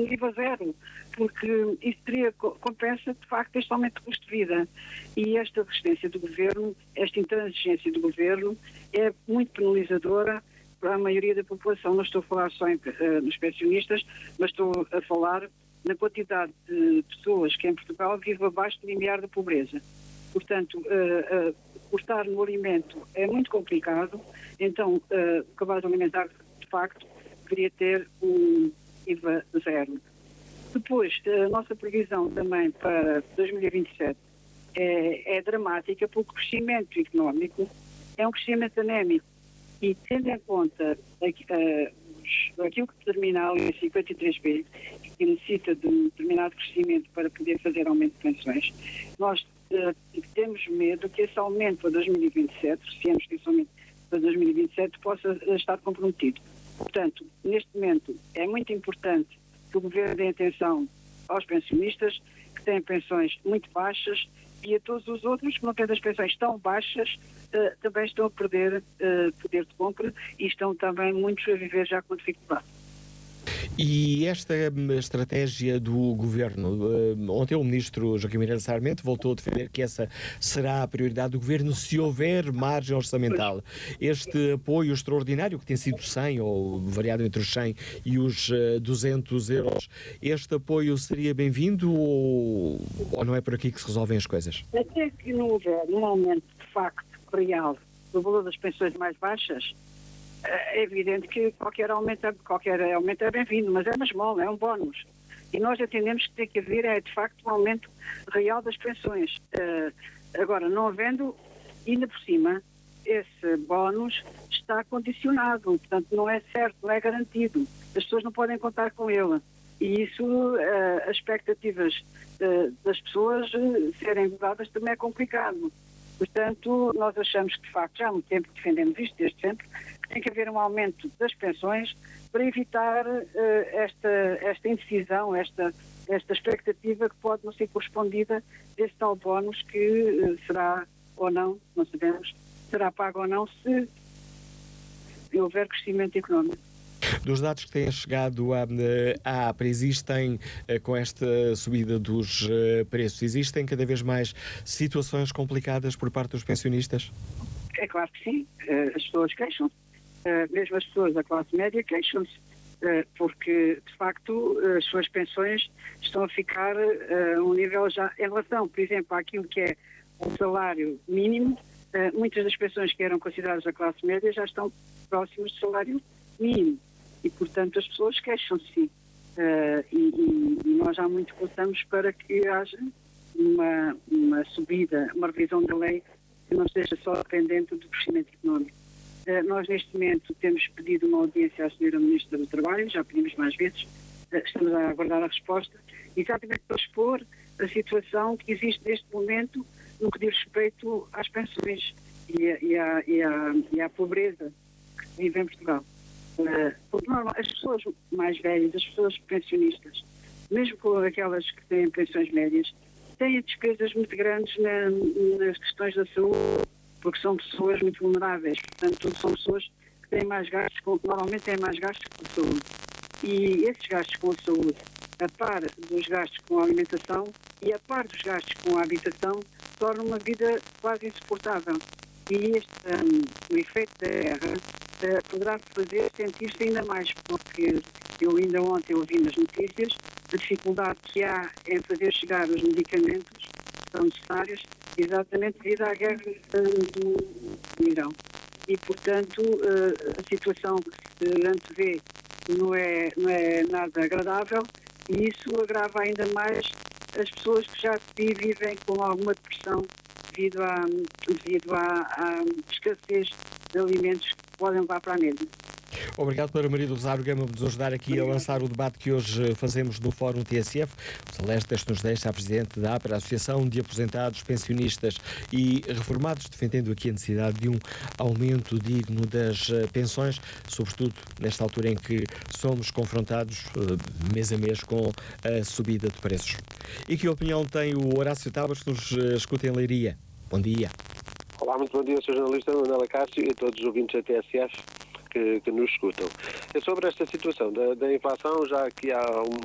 IVA zero, porque isso compensa, de facto, este aumento de custo de vida. E esta resistência do Governo, esta intransigência do Governo, é muito penalizadora para a maioria da população. Não estou a falar só nos pensionistas, mas estou a falar na quantidade de pessoas que em Portugal vivem abaixo do limiar da pobreza. Portanto, cortar no alimento é muito complicado, então o cabaz alimentar, de facto, deveria ter um IVA zero. Depois, a nossa previsão também para 2027 é dramática, porque o crescimento económico é um crescimento anémico e, tendo em conta aquilo que determina a Lei 53B, que necessita de um determinado crescimento para poder fazer aumento de pensões, nós temos medo que esse aumento para 2027, receamos que esse aumento para 2027 possa estar comprometido. Portanto, neste momento é muito importante que o Governo dê atenção aos pensionistas que têm pensões muito baixas e a todos os outros que não têm as pensões tão baixas, também estão a perder poder de compra e estão também muitos a viver já com dificuldade. E esta estratégia do Governo, ontem o Ministro Joaquim Miranda Sarmento voltou a defender que essa será a prioridade do Governo se houver margem orçamental. Este apoio extraordinário, que tem sido 100 ou variado entre os 100 e os 200 euros, este apoio seria bem-vindo ou não é por aqui que se resolvem as coisas? Até que não houver um aumento de facto real do valor das pensões mais baixas, é evidente que qualquer aumento é bem-vindo, mas é mesmo, é um bónus. E nós entendemos que tem que haver, de facto, um aumento real das pensões. Agora, não havendo, ainda por cima, esse bónus está condicionado, portanto, não é certo, não é garantido. As pessoas não podem contar com ele. E isso, as expectativas das pessoas serem mudadas também é complicado. Portanto, nós achamos que, de facto, já há muito tempo que defendemos isto, desde sempre, que tem que haver um aumento das pensões para evitar esta indecisão, esta expectativa que pode não ser correspondida desse tal bónus que será ou não sabemos, será pago ou não se houver crescimento económico. Dos dados que têm chegado à APRA, existem, com esta subida dos preços, existem cada vez mais situações complicadas por parte dos pensionistas? É claro que sim. As pessoas queixam-se, mesmo as pessoas da classe média queixam-se, porque, de facto, as suas pensões estão a ficar a um nível já, em relação, por exemplo, àquilo que é o salário mínimo, muitas das pensões que eram consideradas da classe média já estão próximas do salário mínimo. E, portanto, as pessoas queixam-se, sim. E nós já muito lutamos para que haja uma subida, uma revisão da lei que não esteja só dependente do crescimento económico. Nós, neste momento, temos pedido uma audiência à Sra. Ministra do Trabalho, já pedimos mais vezes, estamos a aguardar a resposta, exatamente para expor a situação que existe neste momento no que diz respeito às pensões e à pobreza que se vive em Portugal. Porque as pessoas mais velhas, as pessoas pensionistas, mesmo com aquelas que têm pensões médias, têm despesas muito grandes nas questões da saúde, porque são pessoas muito vulneráveis. Portanto, são pessoas que têm mais gastos, normalmente têm mais gastos com a saúde. E esses gastos com a saúde, a par dos gastos com a alimentação e a par dos gastos com a habitação, tornam uma vida quase insuportável. E o efeito da guerra poderá fazer sentir-se ainda mais, porque eu ainda ontem ouvi nas notícias a dificuldade que há em fazer chegar os medicamentos que são necessários, exatamente devido à guerra do Irão. E, portanto, a situação que se antevê não é nada agradável e isso agrava ainda mais as pessoas que já vivem com alguma depressão devido à escassez de alimentos que podem levar para a mesa. Obrigado, Dra. Maria do Rosário Gama, por nos ajudar aqui a lançar o debate que hoje fazemos no Fórum TSF. O Celeste deste nos deixa a Presidente da APRA, Associação de Aposentados, Pensionistas e Reformados, defendendo aqui a necessidade de um aumento digno das pensões, sobretudo nesta altura em que somos confrontados mês a mês com a subida de preços. E que opinião tem o Horácio Tavas, que nos escuta em Leiria? Bom dia. Olá, muito bom dia, Sr. jornalista Manuela Cássio e a todos os ouvintes da TSF que nos escutam. Sobre esta situação da inflação, já aqui há